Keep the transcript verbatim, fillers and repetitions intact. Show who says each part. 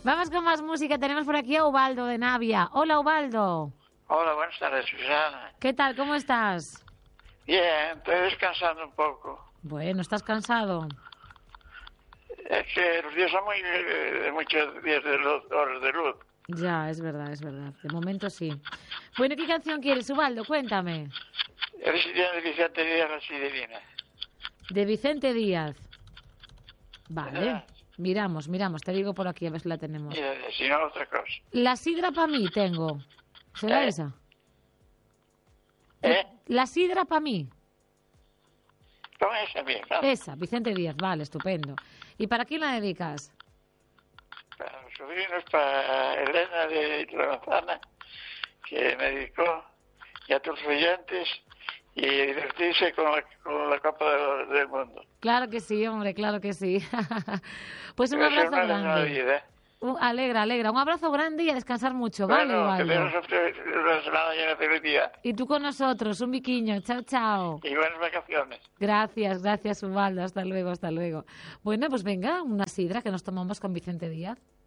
Speaker 1: Vamos con más música. Tenemos por aquí a Ubaldo de Navia. Hola, Ubaldo.
Speaker 2: Hola, buenas tardes, Susana.
Speaker 1: ¿Qué tal? ¿Cómo estás?
Speaker 2: Bien, estoy descansando un poco.
Speaker 1: Bueno, ¿estás cansado?
Speaker 2: Es que los días son muy de muchos días de luz, horas de luz.
Speaker 1: Ya, es verdad, es verdad. De momento sí. Bueno, ¿qué canción quieres, Ubaldo? Cuéntame.
Speaker 2: El sitio de Vicente Díaz, la Siderina.
Speaker 1: De Vicente Díaz. Vale.
Speaker 2: ¿Verdad?
Speaker 1: Miramos, miramos. Te digo por aquí a ver si la tenemos.
Speaker 2: Mira, si no, otra cosa.
Speaker 1: La sidra para mí tengo. ¿Será
Speaker 2: ¿Eh?
Speaker 1: esa?
Speaker 2: ¿Eh?
Speaker 1: La sidra para mí.
Speaker 2: ¿Cómo es también? ¿No?
Speaker 1: Esa, Vicente Díaz. Vale, estupendo. ¿Y para quién la dedicas?
Speaker 2: Para los sobrinos, para Elena de la Manzana, que me dedicó, y a tus oyentes, y divertirse con la, con la Copa del, del Mundo.
Speaker 1: Claro que sí, hombre, claro que sí. Pues un
Speaker 2: Debe ser
Speaker 1: abrazo
Speaker 2: una
Speaker 1: grande.
Speaker 2: vida.
Speaker 1: Un- alegra, alegra. Un abrazo grande y a descansar mucho, ¿vale,
Speaker 2: Bueno, que
Speaker 1: Ubaldo?
Speaker 2: tengas una semana llena de felicidad
Speaker 1: Y tú con nosotros, un biquiño. Chao, chao.
Speaker 2: y buenas vacaciones.
Speaker 1: Gracias, gracias, Ubaldo. Hasta luego, hasta luego. Bueno, pues venga, una sidra que nos tomamos con Vicente Díaz.